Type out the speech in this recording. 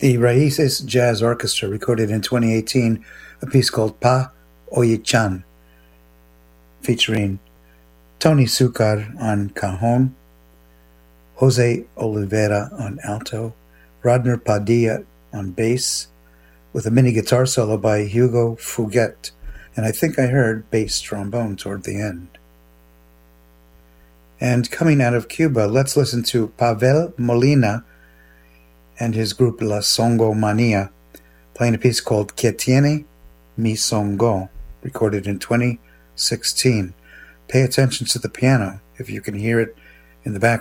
The Raíces Jazz Orchestra recorded in 2018 a piece called Pa Oye-chan, featuring Tony Sucar on cajon, Jose Oliveira on alto, Rodner Padilla on bass, with a mini guitar solo by Hugo Fuguet, and I think I heard bass trombone toward the end. And coming out of Cuba, let's listen to Pavel Molina and his group La Songo Mania, playing a piece called Que Tiene Mi Songo, recorded in 2016. Pay attention to the piano if you can hear it in the background.